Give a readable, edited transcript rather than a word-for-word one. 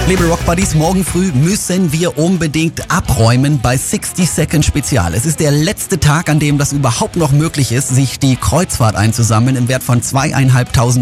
Liebe Rock Buddies, morgen früh müssen wir unbedingt abräumen bei 60 Second Spezial. Es ist der letzte Tag, an dem das überhaupt noch möglich ist, sich die Kreuzfahrt einzusammeln im Wert von 2.500